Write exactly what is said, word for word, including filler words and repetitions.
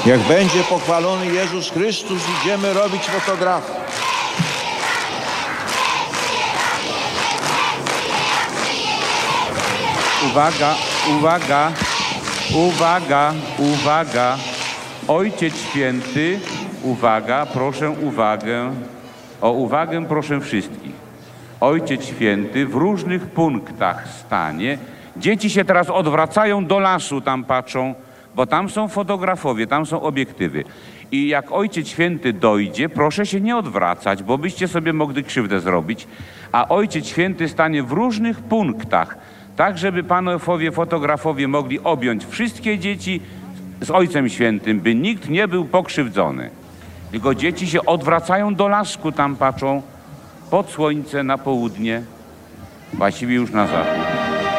Niech będzie pochwalony Jezus Chrystus. Idziemy robić fotografię. Uwaga, uwaga, uwaga, uwaga. Ojciec Święty, uwaga, proszę uwagę. O uwagę proszę wszystkich. Ojciec Święty w różnych punktach stanie. Dzieci się teraz odwracają do lasu, tam patrzą, bo tam są fotografowie, tam są obiektywy. I jak Ojciec Święty dojdzie, proszę się nie odwracać, bo byście sobie mogli krzywdę zrobić. A Ojciec Święty stanie w różnych punktach, tak żeby panowie fotografowie mogli objąć wszystkie dzieci z Ojcem Świętym, by nikt nie był pokrzywdzony. Tylko dzieci się odwracają do lasku, tam patrzą, pod słońce, na południe, właściwie już na zachód.